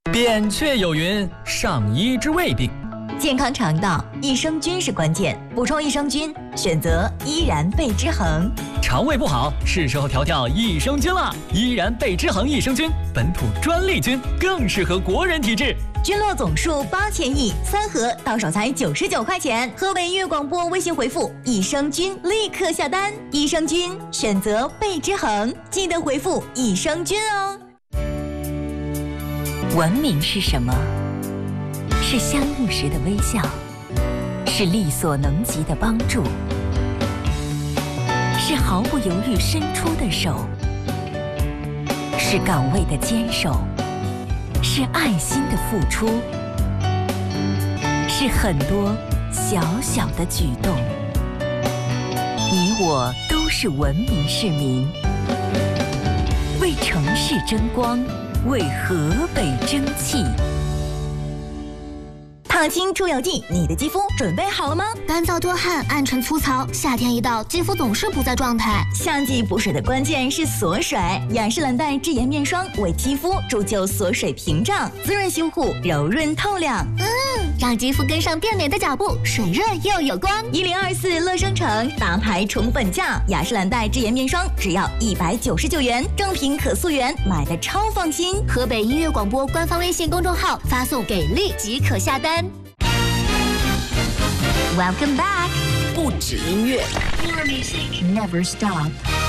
扁鹊有云：上医治未病。 健康肠道，益生菌是关键。补充益生菌，选择依然贝之恒。 肠胃不好，是时候调调益生菌了。依然贝之恒益生菌，本土专利菌，更适合国人体质。 菌落总数8000亿，3盒到手才99块钱。河北音乐广播微信回复“益生菌”立刻下单。益生菌选择贝之恒，记得回复“益生菌”哦。 文明是什么？是相遇时的微笑，是力所能及的帮助，是毫不犹豫伸出的手，是岗位的坚守，是爱心的付出，是很多小小的举动。你我都是文明市民，为城市争光，为河北争气。 烫青出油剂，你的肌肤准备好了吗？ 干燥多汗、暗沉粗糙，夏天一到，肌肤总是不在状态。 夏季补水的关键是锁水，雅诗兰黛智妍面霜为肌肤铸就锁水屏障，滋润修护，柔润透亮。 让肌肤跟上变美的脚步，水润又有光。 1024乐生城大牌宠粉价，雅诗兰黛智妍面霜只要199元，正品可溯源，买的超放心。 河北音乐广播官方微信公众号发送给力即可下单。 Welcome back， 不止音乐 Your music never stop。